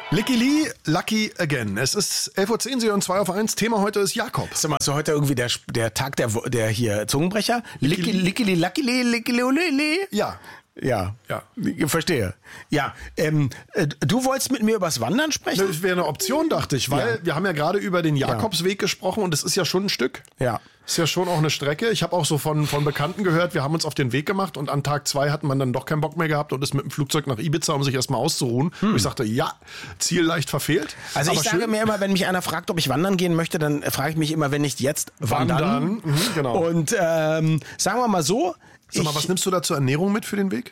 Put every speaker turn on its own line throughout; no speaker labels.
Licky Lee, Lucky Again. Es ist 11.10 Uhr, Sie hören 2 auf 1. Thema heute ist Jakob.
Sag mal, ist heute irgendwie der Tag der hier Zungenbrecher? Licky Lee, Lucky Lee, Licky Lee.
Ja.
Ja, verstehe. Ja, du wolltest mit mir übers Wandern sprechen?
Das wäre eine Option, dachte ich, weil wir haben ja gerade über den Jakobsweg gesprochen und es ist ja schon ein Stück.
Ja.
Ist ja schon auch eine Strecke. Ich habe auch so von Bekannten gehört, wir haben uns auf den Weg gemacht und an Tag 2 hat man dann doch keinen Bock mehr gehabt und ist mit dem Flugzeug nach Ibiza, um sich erstmal auszuruhen. Und ich sagte, Ziel leicht verfehlt.
Also ich sage mir immer, wenn mich einer fragt, ob ich wandern gehen möchte, dann frage ich mich immer, wenn nicht jetzt, wandern.
Genau.
Und sagen wir mal so.
Sag mal, was nimmst du da zur Ernährung mit für den Weg?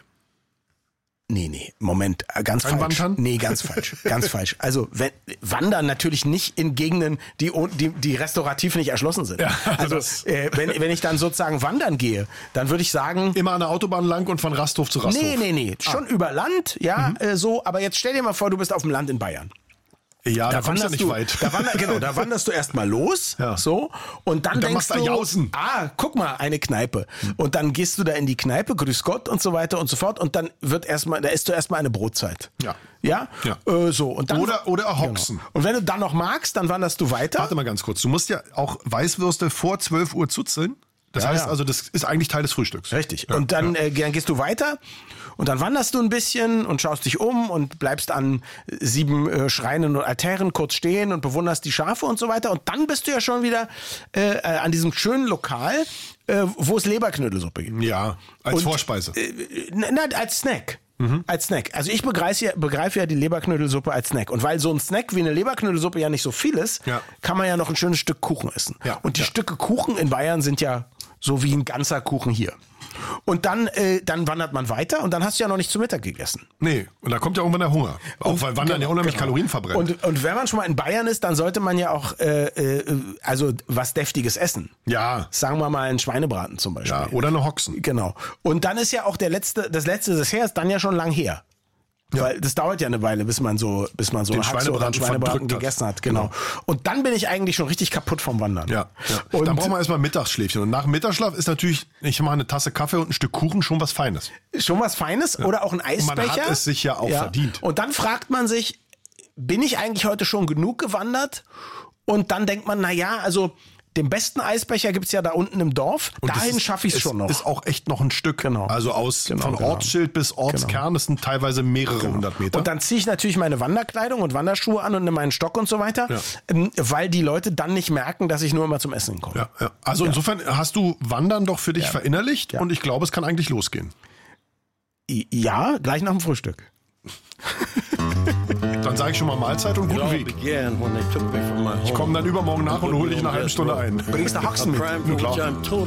Nee, Moment, ganz
Kein
falsch.
Wandern?
Nee, ganz falsch, ganz falsch. Also wandern natürlich nicht in Gegenden, die restaurativ nicht erschlossen sind.
Ja,
also wenn ich dann sozusagen wandern gehe, dann würde ich sagen...
Immer an der Autobahn lang und von Rasthof zu Rasthof?
Nee, schon über Land, so, aber jetzt stell dir mal vor, du bist auf dem Land in Bayern.
Ja, da kommst du nicht weit.
Da wanderst du erstmal los, so, und dann denkst du,
Jausen.
Guck mal, eine Kneipe. Und dann gehst du da in die Kneipe, grüß Gott und so weiter und so fort, und dann da isst du erstmal eine Brotzeit. Ja? So. Und dann,
oder Hoxen.
Genau. Und wenn du dann noch magst, dann wanderst du weiter.
Warte mal ganz kurz, du musst ja auch Weißwürste vor 12 Uhr zuzeln. Das heißt also, das ist eigentlich Teil des Frühstücks.
Richtig. Und dann gehst du weiter und dann wanderst du ein bisschen und schaust dich um und bleibst an 7 Schreinen und Altären kurz stehen und bewunderst die Schafe und so weiter. Und dann bist du ja schon wieder an diesem schönen Lokal, wo es Leberknödelsuppe gibt.
Ja, als Vorspeise.
Als Snack. Als Snack. Also ich begreife ja die Leberknödelsuppe als Snack. Und weil so ein Snack wie eine Leberknödelsuppe ja nicht so viel ist, kann man ja noch ein schönes Stück Kuchen essen. Ja. Und die Stücke Kuchen in Bayern sind ja so wie ein ganzer Kuchen hier. Und dann wandert man weiter und dann hast du ja noch nicht zu Mittag gegessen.
Nee, und da kommt ja irgendwann der Hunger. Auch weil Wandern ja unheimlich Kalorien verbrennt.
Und wenn man schon mal in Bayern ist, dann sollte man ja auch also was Deftiges essen.
Ja.
Sagen wir mal einen Schweinebraten zum Beispiel.
Ja, oder eine Hoxen.
Genau. Und dann ist ja auch das letzte Dessert ist dann ja schon lang her. Ja. Weil das dauert ja eine Weile, bis man so eine Haxe oder einen Schweinebraten gegessen hat. Genau. Und dann bin ich eigentlich schon richtig kaputt vom Wandern.
Ja. Und dann brauchen wir erstmal Mittagsschläfchen. Und nach dem Mittagsschlaf ist natürlich, ich mache eine Tasse Kaffee und ein Stück Kuchen schon was Feines.
Schon was Feines oder auch ein Eisbecher.
Man hat es sich ja auch verdient.
Und dann fragt man sich, bin ich eigentlich heute schon genug gewandert? Und dann denkt man, also den besten Eisbecher gibt's ja da unten im Dorf. Und dahin schaffe ich es schon noch.
Ist auch echt noch ein Stück.
Genau.
Also von Ortsschild bis Ortskern, das sind teilweise mehrere 100 Meter.
Und dann ziehe ich natürlich meine Wanderkleidung und Wanderschuhe an und nehme meinen Stock und so weiter, weil die Leute dann nicht merken, dass ich nur immer zum Essen komme.
Ja. Also insofern hast du Wandern doch für dich verinnerlicht und ich glaube, es kann eigentlich losgehen.
Ja, gleich nach dem Frühstück.
Dann sage ich schon mal Mahlzeit und guten Weg. Ich komme dann übermorgen nach und hole dich nach einer Stunde ein.
Bringst du Haxen mit?
Klar.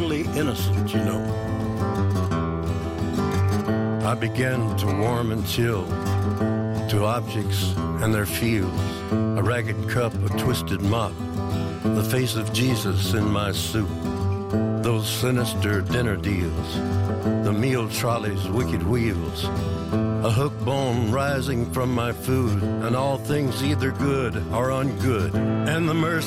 I began to warm and chill to objects and their feels. A ragged cup, a twisted mop, the face of Jesus in my soup. Those sinister dinner deals, the meal trolley's wicked wheels, a hook bone rising from my food, and all things either good or ungood, and the mercy